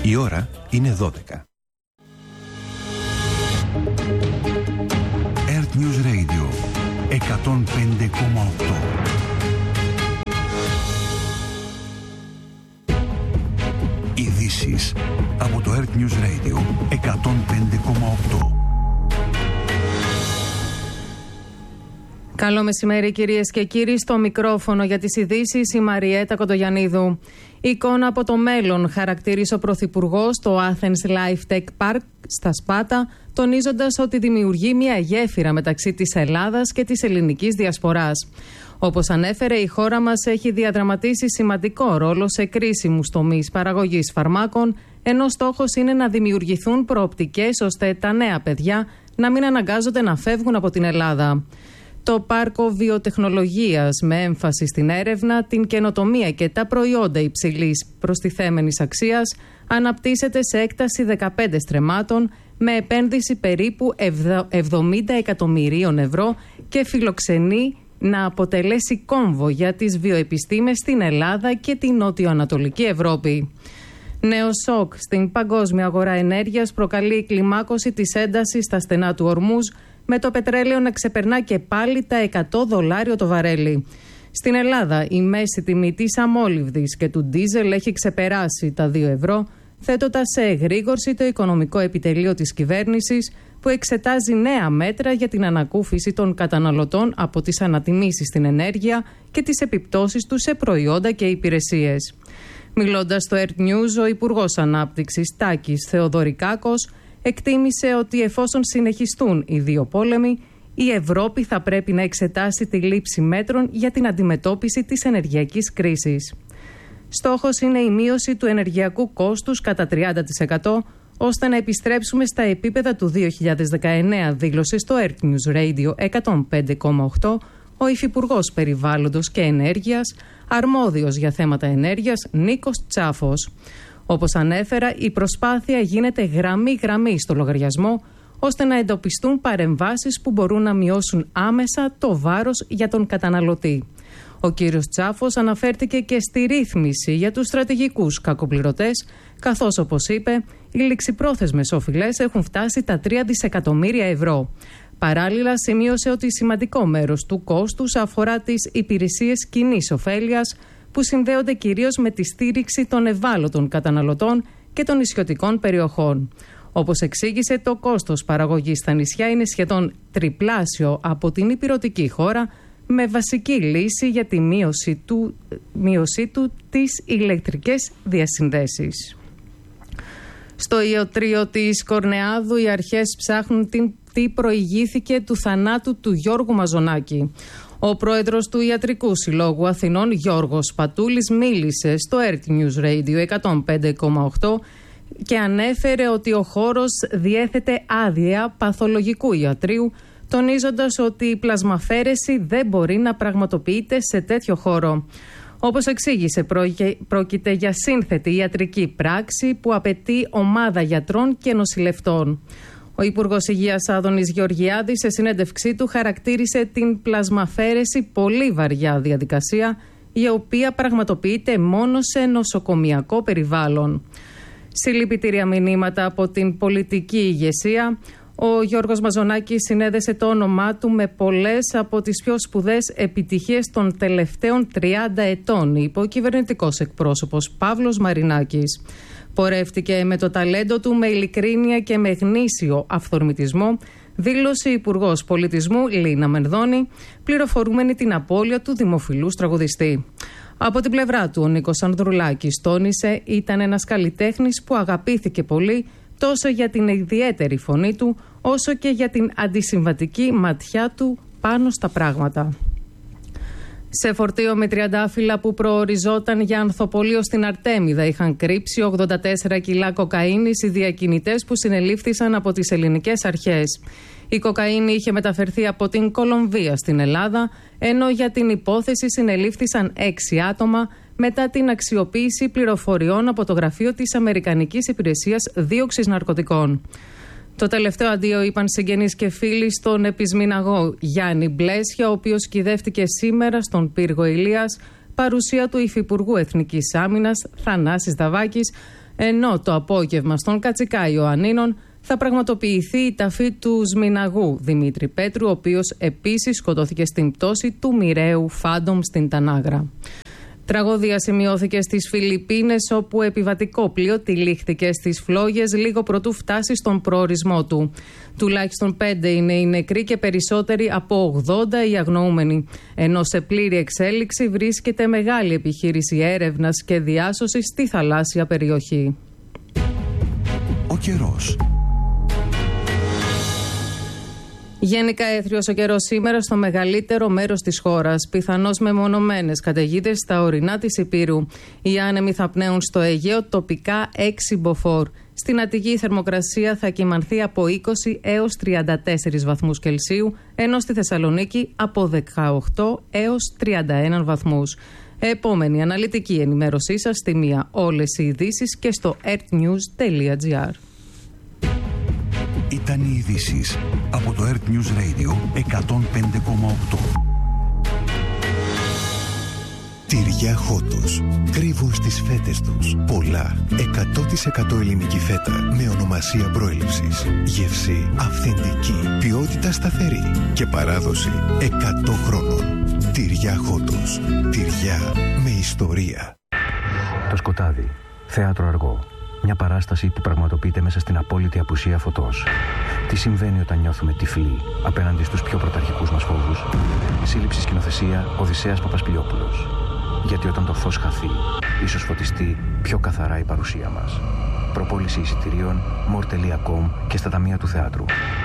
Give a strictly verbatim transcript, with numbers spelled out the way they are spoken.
Η ώρα είναι δώδεκα. Earth News Radio εκατόν πέντε κόμμα οκτώ. Ειδήσεις από το Earth News Radio εκατόν πέντε κόμμα οκτώ. Καλό μεσημέρι κυρίες και κύριοι, στο μικρόφωνο για τις ειδήσεις η Μαριέτα Κοντογιαννίδου. Εικόνα από το μέλλον χαρακτήρισε ο Πρωθυπουργός στο Athens Life Tech Park στα Σπάτα, τονίζοντας ότι δημιουργεί μια γέφυρα μεταξύ της Ελλάδας και της ελληνικής διασποράς. Όπως ανέφερε, η χώρα μας έχει διαδραματίσει σημαντικό ρόλο σε κρίσιμους τομείς παραγωγής φαρμάκων, ενώ στόχος είναι να δημιουργηθούν προοπτικές ώστε τα νέα παιδιά να μην αναγκάζονται να φεύγουν από την Ελλάδα. Το πάρκο βιοτεχνολογίας με έμφαση στην έρευνα, την καινοτομία και τα προϊόντα υψηλής προστιθέμενης αξίας αναπτύσσεται σε έκταση δεκαπέντε στρεμμάτων με επένδυση περίπου εβδομήντα εκατομμυρίων ευρώ και φιλοξενεί να αποτελέσει κόμβο για τις βιοεπιστήμες στην Ελλάδα και την νότιο-ανατολική Ευρώπη. Νέο σοκ στην παγκόσμια αγορά ενέργειας προκαλεί η κλιμάκωση της έντασης στα στενά του Ορμούζ, με το πετρέλαιο να ξεπερνά και πάλι τα εκατό δολάρια το βαρέλι. Στην Ελλάδα η μέση τιμή της αμόλυβδης και του ντίζελ έχει ξεπεράσει τα δύο ευρώ, θέτοντας σε εγρήγορση το οικονομικό επιτελείο της κυβέρνησης, που εξετάζει νέα μέτρα για την ανακούφιση των καταναλωτών από τις ανατιμήσεις στην ενέργεια και τις επιπτώσεις του σε προϊόντα και υπηρεσίες. Μιλώντας στο Earth News, ο Υπουργός Ανάπτυξης Τάκης Θεοδωρικάκος εκτίμησε ότι εφόσον συνεχιστούν οι δύο πόλεμοι, η Ευρώπη θα πρέπει να εξετάσει τη λήψη μέτρων για την αντιμετώπιση της ενεργειακής κρίσης. Στόχος είναι η μείωση του ενεργειακού κόστους κατά τριάντα τοις εκατό, ώστε να επιστρέψουμε στα επίπεδα του δύο χιλιάδες δεκαεννέα, δήλωσε στο Earth News Radio εκατόν πέντε κόμμα οκτώ ο Υφυπουργός Περιβάλλοντος και Ενέργειας, αρμόδιος για θέματα ενέργειας, Νίκος Τσάφος. Όπως ανέφερα, η προσπάθεια γίνεται γραμμή-γραμμή στο λογαριασμό, ώστε να εντοπιστούν παρεμβάσεις που μπορούν να μειώσουν άμεσα το βάρος για τον καταναλωτή. Ο κύριος Τσάφος αναφέρθηκε και στη ρύθμιση για τους στρατηγικούς κακοπληρωτές, καθώς, όπως είπε, οι ληξιπρόθεσμες οφειλές έχουν φτάσει τα τρία δισεκατομμύρια ευρώ. Παράλληλα, σημείωσε ότι σημαντικό μέρος του κόστους αφορά τις υπηρεσίες κοινής ωφέλειας, που συνδέονται κυρίως με τη στήριξη των ευάλωτων καταναλωτών και των νησιωτικών περιοχών. Όπως εξήγησε, το κόστος παραγωγής στα νησιά είναι σχεδόν τριπλάσιο από την ηπειρωτική χώρα, με βασική λύση για τη μείωση του, μείωση του τις ηλεκτρικές διασυνδέσεις. Στο ιατρείο της Κορνεάδου οι αρχές ψάχνουν τι προηγήθηκε του θανάτου του Γιώργου Μαζονάκη. Ο πρόεδρος του Ιατρικού Συλλόγου Αθηνών, Γιώργος Πατούλης, μίλησε στο Earth News Radio εκατόν πέντε κόμμα οκτώ και ανέφερε ότι ο χώρος διέθετε άδεια παθολογικού ιατρίου, τονίζοντας ότι η πλασμαφέρεση δεν μπορεί να πραγματοποιείται σε τέτοιο χώρο. Όπως εξήγησε, πρόκειται για σύνθετη ιατρική πράξη που απαιτεί ομάδα γιατρών και νοσηλευτών. Ο Υπουργός Υγείας Άδωνης Γεωργιάδης σε συνέντευξή του χαρακτήρισε την πλασμαφέρεση πολύ βαριά διαδικασία, η οποία πραγματοποιείται μόνο σε νοσοκομιακό περιβάλλον. Συλληπιτήρια μηνύματα από την πολιτική ηγεσία. Ο Γιώργος Μαζονάκης συνέδεσε το όνομά του με πολλές από τις πιο σπουδαίες επιτυχίες των τελευταίων τριάντα ετών, είπε ο κυβερνητικός εκπρόσωπος Παύλος Μαρινάκης. Πορεύτηκε με το ταλέντο του, με ειλικρίνεια και με γνήσιο αυθορμητισμό, δήλωσε η Υπουργός Πολιτισμού Λίνα Μενδώνη, πληροφορούμενη την απώλεια του δημοφιλούς τραγουδιστή. Από την πλευρά του, ο Νίκος Ανδρουλάκης τόνισε, ήταν ένας καλλιτέχνης που αγαπήθηκε πολύ, τόσο για την ιδιαίτερη φωνή του, όσο και για την αντισυμβατική ματιά του πάνω στα πράγματα. Σε φορτίο με τριαντάφυλλα που προοριζόταν για ανθοπολείο στην Αρτέμιδα είχαν κρύψει ογδόντα τέσσερα κιλά κοκαίνης οι διακινητές που συνελήφθησαν από τις ελληνικές αρχές. Η κοκαίνη είχε μεταφερθεί από την Κολομβία στην Ελλάδα, ενώ για την υπόθεση συνελήφθησαν έξι άτομα μετά την αξιοποίηση πληροφοριών από το γραφείο της Αμερικανικής Υπηρεσίας Δίωξης Ναρκωτικών. Το τελευταίο αντίο είπαν συγγενείς και φίλοι στον επισμηναγό Γιάννη Μπλέσια, ο οποίος κυδεύτηκε σήμερα στον πύργο Ηλίας, παρουσία του Υφυπουργού Εθνικής Άμυνας Θανάσης Δαβάκης, Ενώ το απόγευμα στον Κατσικά Ιωαννίνων θα πραγματοποιηθεί η ταφή του Σμιναγού Δημήτρη Πέτρου, ο οποίος επίσης σκοτώθηκε στην πτώση του μοιραίου Φάντομ στην Τανάγρα. Τραγωδία σημειώθηκε στις Φιλιππίνες, όπου επιβατικό πλοίο τυλίχθηκε στις φλόγες λίγο προτού φτάσει στον προορισμό του. Τουλάχιστον πέντε είναι οι νεκροί και περισσότεροι από ογδόντα οι αγνοούμενοι. Ενώ σε πλήρη εξέλιξη βρίσκεται μεγάλη επιχείρηση έρευνας και διάσωσης στη θαλάσσια περιοχή. Ο καιρός. Γενικά έθριος ο καιρός σήμερα στο μεγαλύτερο μέρος της χώρας. Πιθανώς μεμονωμένες καταιγίδες στα ορεινά της Ηπείρου. Οι άνεμοι θα πνέουν στο Αιγαίο, τοπικά έξι μποφόρ. Στην Αττική η θερμοκρασία θα κυμανθεί από είκοσι έως τριάντα τέσσερις βαθμούς Κελσίου, ενώ στη Θεσσαλονίκη από δεκαοκτώ έως τριάντα ένα βαθμούς. Επόμενη αναλυτική ενημέρωσή σας στη μία όλες οι ειδήσεις και στο earthnews τελεία gr. Ήταν οι ειδήσεις από το Earth News Radio εκατόν πέντε κόμμα οκτώ. Τυριά Χότος κρύβουν στις φέτες τους πολλά εκατό τοις εκατό ελληνική φέτα με ονομασία προέλευσης, γεύση αυθεντική, ποιότητα σταθερή και παράδοση εκατό χρόνων. Τυριά Χότος, τυριά με ιστορία. Το σκοτάδι, θέατρο αργό. Μια παράσταση που πραγματοποιείται μέσα στην απόλυτη απουσία φωτός. Τι συμβαίνει όταν νιώθουμε τυφλοί απέναντι στους πιο πρωταρχικούς μας φόβους? Σύλληψη σκηνοθεσία Οδυσσέας Παπασπηλιόπουλος. Γιατί όταν το φως χαθεί, ίσως φωτιστεί πιο καθαρά η παρουσία μας. Προπόληση εισιτηρίων more τελεία com και στα ταμεία του θεάτρου.